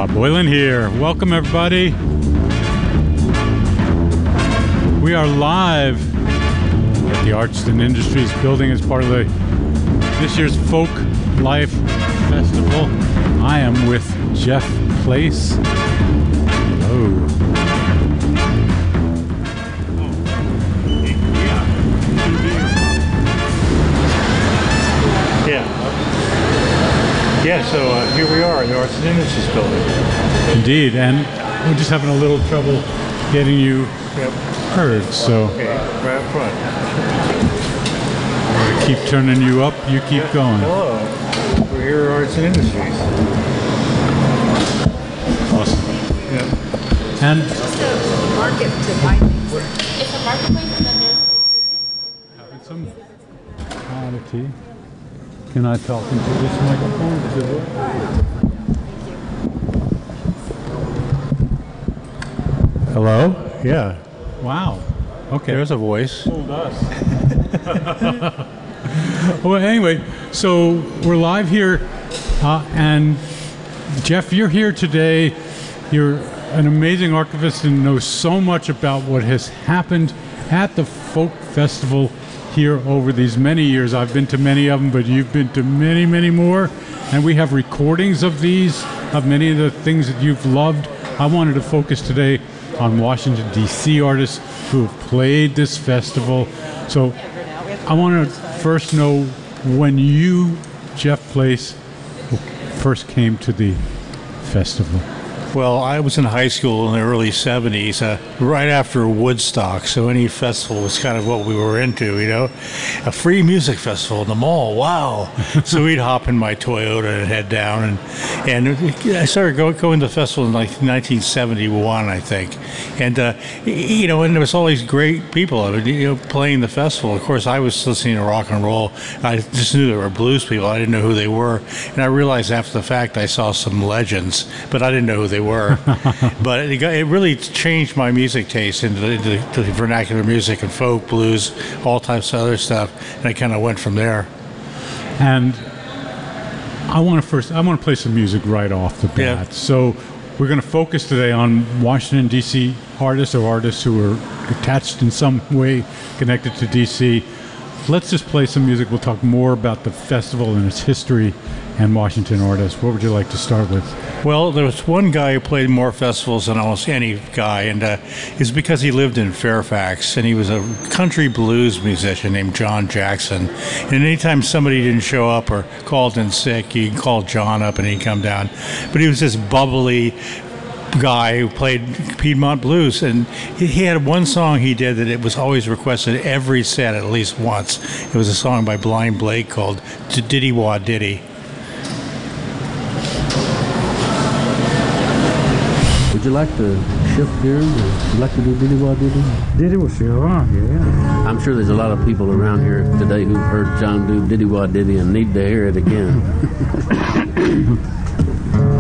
Bob Boylan here. Welcome, everybody. We are live at the Arts and Industries building as part of this year's Folk Life Festival. I am with Jeff Place. Hello. Yeah, so here we are in the Arts and Industries building. Indeed, and we're just having a little trouble getting you heard, so Okay, right up front. I'm going to keep turning you up, you keep going. Hello, we're here at Arts and Industries. Awesome. Yeah. And Just a market to buy things. It's a marketplace and then there's some quality. Can I talk into this microphone? Does it work? Hello? Yeah. Wow. Okay. There's a voice. Told us. Well, anyway, so we're live here, and Jeff, you're here today. You're an amazing archivist and know so much about what has happened at the Folk Festival here over these many years. I've been to many of them, but you've been to many, many more. And we have recordings of these, of many of the things that you've loved. I wanted to focus today on Washington, D.C. artists who have played this festival. So I want to first know when you, Jeff Place, first came to the festival. Well, I was in high school in the early 70s, right after Woodstock, so any festival was kind of what we were into, you know. A free music festival in the mall, wow. So we'd hop in my Toyota and head down, and I started going to the festival in like 1971, I think. And, you know, and there was all these great people, you know, playing the festival. Of course, I was listening to rock and roll. I just knew there were blues people. I didn't know who they were. And I realized after the fact I saw some legends, but I didn't know who they were. But it really changed my music taste into the vernacular music and folk, blues, all types of other stuff, and I kind of went from there. And I want to play some music right off the bat. Yeah. So we're going to focus today on Washington, D.C. artists or artists who are attached in some way, connected to D.C. Let's just play some music. We'll talk more about the festival and its history and Washington artists. What would you like to start with? Well, there was one guy who played more festivals than almost any guy, and it's because he lived in Fairfax, and he was a country blues musician named John Jackson. And anytime somebody didn't show up or called in sick, you could call John up and he'd come down. But he was this bubbly guy who played Piedmont blues, and he had one song he did that it was always requested every set at least once. It was a song by Blind Blake called Diddy Wah Diddy. Would you like to shift gears? Would you like to do Diddy Wah Diddy? Diddy was sure, yeah. I'm sure there's a lot of people around here today who've heard John do Diddy Wah Diddy and need to hear it again.